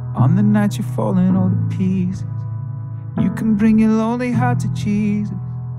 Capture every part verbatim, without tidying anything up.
On the night you're falling all to pieces, you can bring your lonely heart to Jesus.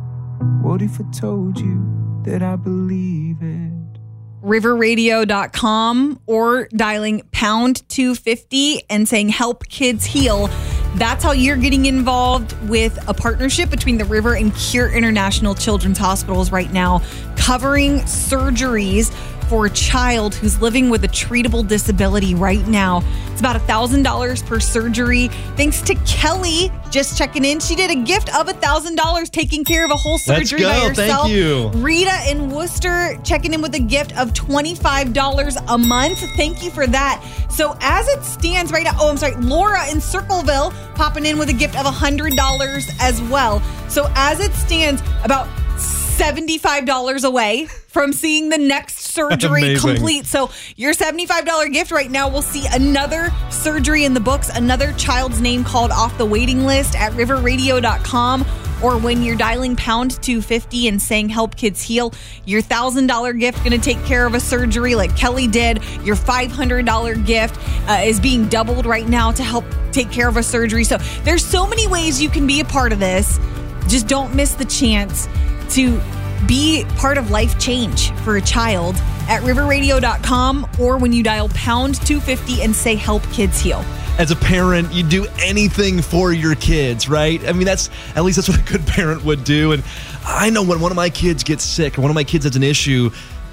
What if I told you that I believe it? river radio dot com or dialing pound two fifty and saying help kids heal. That's how you're getting involved with a partnership between the River and Cure International Children's Hospitals right now, covering surgeries for a child who's living with a treatable disability right now. It's about one thousand dollars per surgery. Thanks to Kelly just checking in. She did a gift of one thousand dollars taking care of a whole surgery Let's go. by herself. Thank you. Rita in Worcester checking in with a gift of twenty-five dollars a month. Thank you for that. So as it stands right now, oh, I'm sorry, Laura in Circleville popping in with a gift of one hundred dollars as well. So as it stands, about seventy-five dollars away from seeing the next surgery Amazing. complete. So your seventy-five dollars gift right now will see another surgery in the books, another child's name called off the waiting list at river radio dot com. Or when you're dialing pound two fifty and saying help kids heal, your one thousand dollars gift going to take care of a surgery like Kelly did. Your five hundred dollars gift uh, is being doubled right now to help take care of a surgery. So there's so many ways you can be a part of this. Just don't miss the chance to be part of life change for a child at river radio dot com or when you dial pound two fifty and say help kids heal. As a parent, you do anything for your kids, right? I mean, that's at least that's what a good parent would do. And I know when one of my kids gets sick or one of my kids has an issue,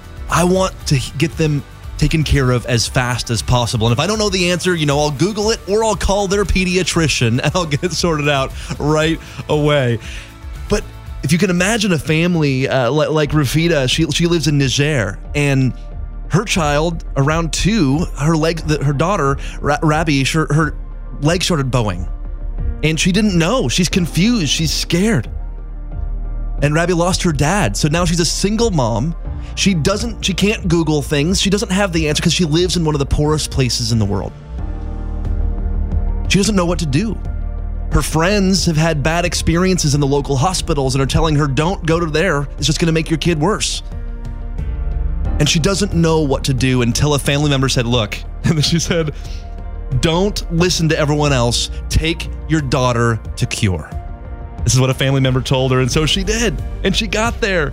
I want to get them taken care of as fast as possible. And if I don't know the answer, you know, I'll Google it or I'll call their pediatrician and I'll get it sorted out right away. But if you can imagine a family uh, like, like Rafida, she she lives in Niger, and her child, around two, her leg, the, her daughter, Ra- Rabi, her, her leg started bowing, and she didn't know. She's confused. She's scared. And Rabi lost her dad, so now she's a single mom. She doesn't. She can't Google things. She doesn't have the answer because she lives in one of the poorest places in the world. She doesn't know what to do. Her friends have had bad experiences in the local hospitals and are telling her, don't go to there. It's just going to make your kid worse. And she doesn't know what to do until a family member said, look, and then she said, don't listen to everyone else. Take your daughter to Cure. This is what a family member told her. And so she did. And she got there.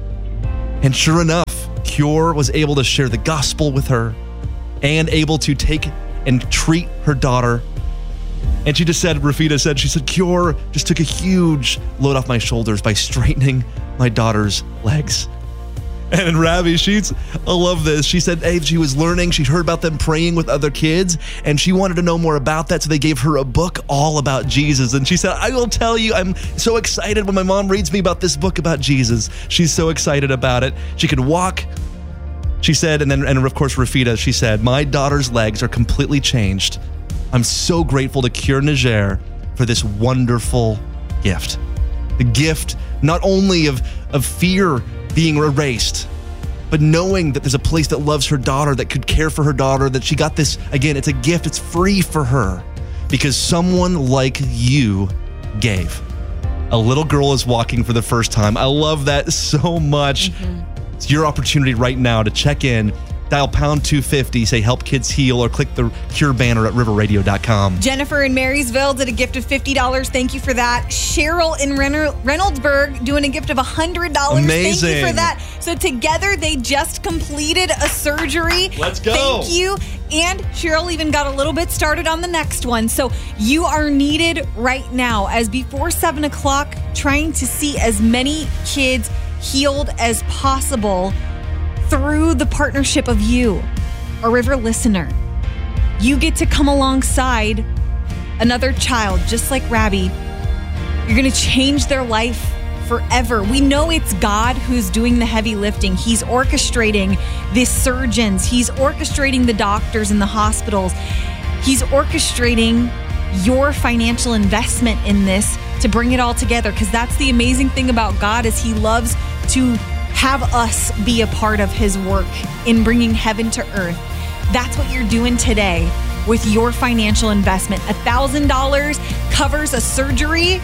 And sure enough, Cure was able to share the gospel with her and able to take and treat her daughter. And she just said, Rafida said, she said, Cure just took a huge load off my shoulders by straightening my daughter's legs. And Rabi, she's, I love this. She said, hey, she was learning. She heard about them praying with other kids, and she wanted to know more about that. So they gave her a book all about Jesus. And she said, I will tell you, I'm so excited when my mom reads me about this book about Jesus. She's so excited about it. She could walk. She said, and then, and of course, Rafida, she said, my daughter's legs are completely changed. I'm so grateful to Cure Niger for this wonderful gift. The gift not only of, of fear being erased, but knowing that there's a place that loves her daughter, that could care for her daughter, that she got this, again, it's a gift, it's free for her because someone like you gave. A little girl is walking for the first time. I love that so much. Mm-hmm. It's your opportunity right now to check in. Dial pound two fifty, say help kids heal, or click the Cure banner at river radio dot com. Jennifer in Marysville did a gift of fifty dollars. Thank you for that. Cheryl in Reynoldsburg doing a gift of one hundred dollars. Amazing. Thank you for that. So together they just completed a surgery. Let's go. Thank you. And Cheryl even got a little bit started on the next one. So you are needed right now as before seven o'clock, trying to see as many kids healed as possible through the partnership of you, a River listener. You get to come alongside another child just like Rabi. You're going to change their life forever. We know it's God who's doing the heavy lifting. He's orchestrating the surgeons. He's orchestrating the doctors in the hospitals. He's orchestrating your financial investment in this to bring it all together, because that's the amazing thing about God is he loves to have us be a part of his work in bringing heaven to earth. That's what you're doing today with your financial investment. one thousand dollars covers a surgery.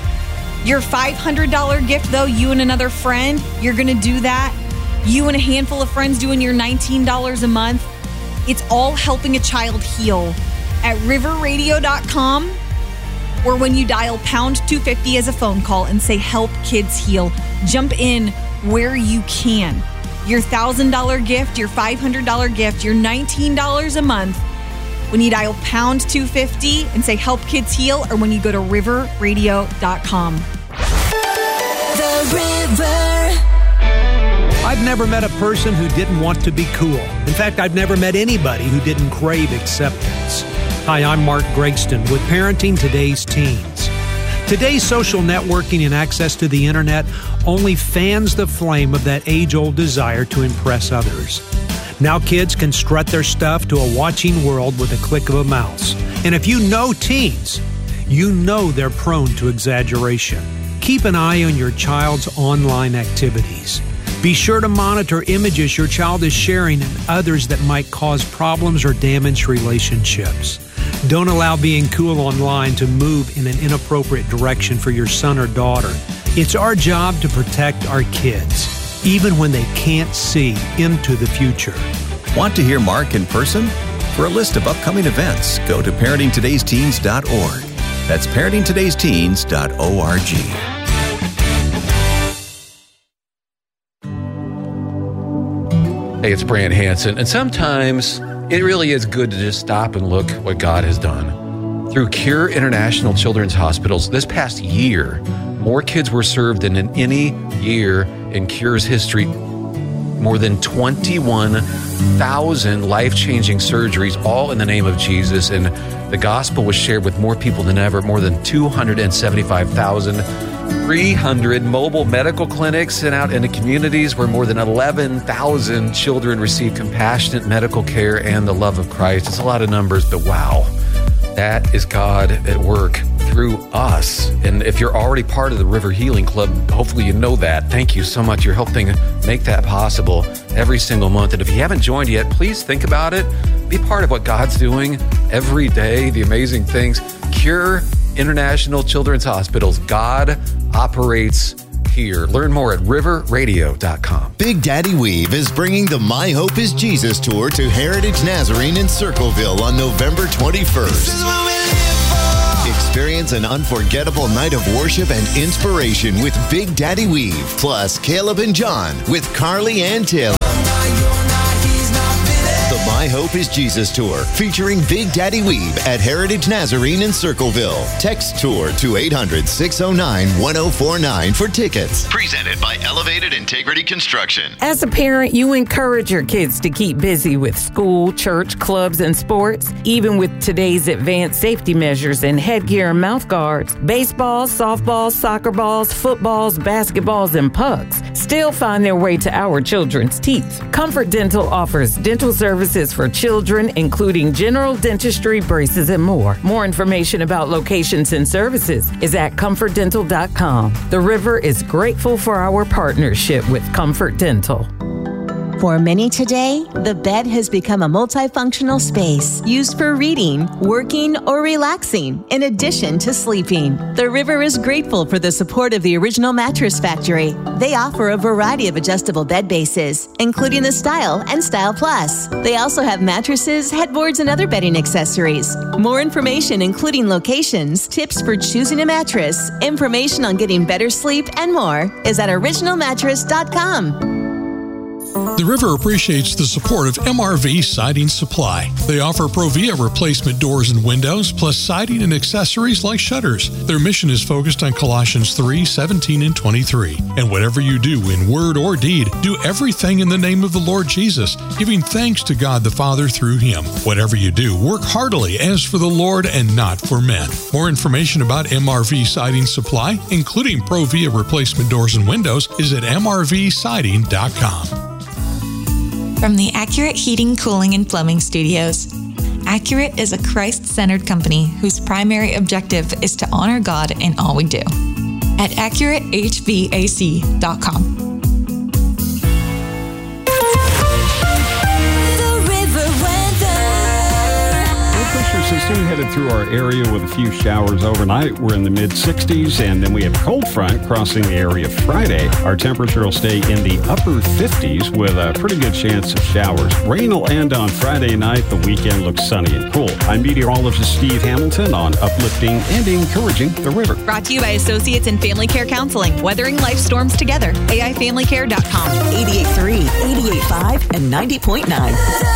Your five hundred dollars gift, though, you and another friend, you're going to do that. You and a handful of friends doing your nineteen dollars a month. It's all helping a child heal. at river radio dot com, or when you dial pound two fifty as a phone call and say help kids heal. Jump in where you can. Your one thousand dollars gift, your five hundred dollars gift, your nineteen dollars a month, when you dial pound two fifty and say help kids heal, or when you go to river radio dot com. The River. I've never met a person who didn't want to be cool. In fact, I've never met anybody who didn't crave acceptance. Hi, I'm Mark Gregston with Parenting Today's Teens. Today's social networking and access to the internet only fans the flame of that age-old desire to impress others. Now kids can strut their stuff to a watching world with a click of a mouse. And if you know teens, you know they're prone to exaggeration. Keep an eye on your child's online activities. Be sure to monitor images your child is sharing and others that might cause problems or damage relationships. Don't allow being cool online to move in an inappropriate direction for your son or daughter. It's our job to protect our kids, even when they can't see into the future. Want to hear Mark in person? For a list of upcoming events, go to parenting todays teens dot org. That's parenting todays teens dot org. Hey, it's Brant Hansen, and sometimes it really is good to just stop and look what God has done. Through Cure International Children's Hospitals, this past year, more kids were served than in any year in Cure's history. More than twenty-one thousand life-changing surgeries, all in the name of Jesus, and the gospel was shared with more people than ever, more than two hundred seventy-five thousand. three hundred mobile medical clinics sent out into communities where more than eleven thousand children receive compassionate medical care and the love of Christ. It's a lot of numbers, but wow, that is God at work through us. And if you're already part of the River Healing Club, hopefully you know that. Thank you so much. You're helping make that possible every single month. And if you haven't joined yet, please think about it. Be part of what God's doing every day, the amazing things. Cure International Children's Hospitals. God operates here. Learn more at river radio dot com. Big Daddy Weave is bringing the My Hope is Jesus tour to Heritage Nazarene in Circleville on November twenty-first. Experience an unforgettable night of worship and inspiration with Big Daddy Weave, plus Caleb and John with Carly and Taylor. The My Hope is Jesus Tour, featuring Big Daddy Weave at Heritage Nazarene in Circleville. Text tour to eight hundred, six oh nine, one oh four nine for tickets. Presented by Elevated Integrity Construction. As a parent, you encourage your kids to keep busy with school, church, clubs, and sports. Even with today's advanced safety measures and headgear and mouth guards, baseballs, softballs, soccer balls, footballs, basketballs, and pucks still find their way to our children's teeth. Comfort Dental offers dental services for children, including general dentistry, braces, and more. More information about locations and services is at comfort dental dot com. The River is grateful for our partnership with Comfort Dental. For many today, the bed has become a multifunctional space used for reading, working, or relaxing, in addition to sleeping. The River is grateful for the support of the Original Mattress Factory. They offer a variety of adjustable bed bases, including the Style and Style Plus. They also have mattresses, headboards, and other bedding accessories. More information, including locations, tips for choosing a mattress, information on getting better sleep, and more, is at original mattress dot com. The River appreciates the support of M R V Siding Supply. They offer Provia replacement doors and windows, plus siding and accessories like shutters. Their mission is focused on Colossians three, seventeen, and twenty-three. And whatever you do in word or deed, do everything in the name of the Lord Jesus, giving thanks to God the Father through Him. Whatever you do, work heartily as for the Lord and not for men. More information about M R V Siding Supply, including Provia replacement doors and windows, is at m r v siding dot com. From the Accurate Heating, Cooling, and Plumbing Studios. Accurate is a Christ-centered company whose primary objective is to honor God in all we do. At accurate h v a c dot com. The River weather. Low pressure system monsoon headed through our area with a few showers overnight. We're in the mid sixties, and then we have a cold front crossing the area Friday. Our temperature will stay in the upper fifties with a pretty good chance of showers. Rain will end on Friday night. The weekend looks sunny and cool. I'm meteorologist Steve Hamilton on uplifting and encouraging the river. Brought to you by Associates in Family Care Counseling. Weathering life storms together. A I family care dot com. eighty-eight point three, eighty-eight point five, and ninety point nine.